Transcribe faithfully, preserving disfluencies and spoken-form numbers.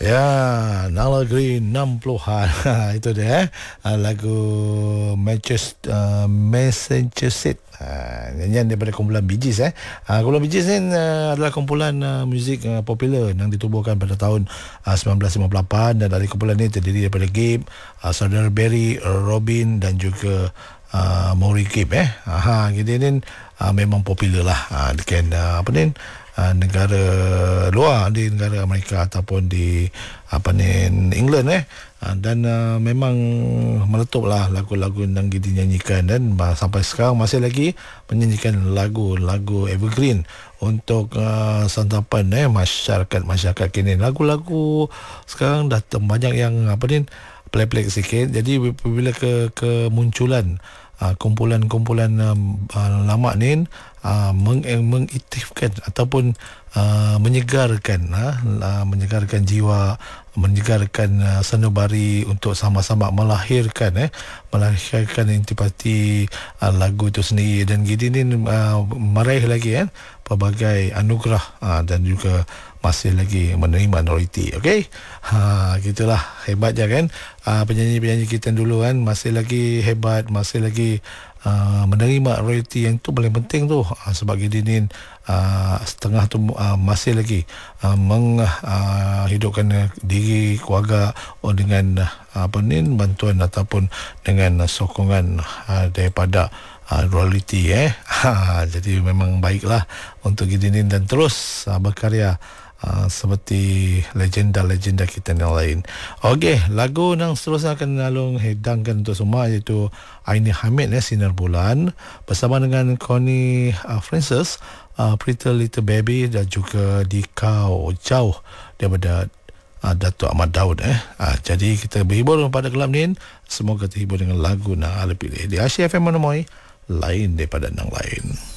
Ya, Nala Green enam puluhan. Itu dia eh. Ah, lagu Manchester uh, Massachusetts. Ha, nyanyian daripada kumpulan Bee Gees eh. Ha, kumpulan Bee Gees ni uh, adalah kumpulan uh, muzik uh, popular yang ditubuhkan pada tahun uh, sembilan belas lima puluh lapan, dan dari kumpulan ini terdiri daripada Gabe, uh, saudara Barry, Robin dan juga uh, Maury Gabe eh. Ha, jadi ni uh, memang popular lah. Ha, dekat uh, apa ni? Uh, negara luar, di negara Amerika ataupun di apa ni England eh, uh, dan uh, memang meletuplah lagu-lagu yang dinyanyikan, dan uh, sampai sekarang masih lagi menyanyikan lagu-lagu evergreen untuk uh, santapan eh masyarakat masyarakat kini. Lagu-lagu sekarang dah banyak yang apa ni pelik-pelik sikit, jadi bila ke kemunculan Uh, kumpulan-kumpulan um, uh, lama ni uh, meng- mengiktifkan ataupun uh, menyegarkan uh, uh, menyegarkan jiwa, menyegarkan uh, sanubari untuk sama-sama melahirkan eh melahirkan intipati uh, lagu itu sendiri, dan gini ni uh, meraih lagi eh pelbagai anugerah uh, dan juga masih lagi menerima royalty. Okey, ha, gitulah hebatnya kan uh, penyanyi-penyanyi kita dulu kan, masih lagi hebat, masih lagi uh, menerima royalty. Yang tu paling penting tu, uh, sebab gini uh, setengah tu uh, masih lagi uh, menghidupkan uh, diri keluarga oh, dengan uh, apa ni bantuan ataupun dengan uh, sokongan uh, daripada Uh, royalty eh. Ha, jadi memang baiklah untuk Gideon dan terus uh, berkarya uh, seperti legenda-legenda kita yang lain. Okey, lagu yang seterusnya akan Alung hidangkan untuk semua, iaitu Aini Hamid eh, Sinar Bulan, bersama dengan Connie uh, Francis, uh, Pretty Little Baby, dan juga Dikau Jauh daripada uh, Datuk Ahmad Daud eh. Uh, jadi kita berhibur pada kelam ni. Semoga terhibur dengan lagu yang ala pilih di Asia F M Monomoy, lain daripada yang lain.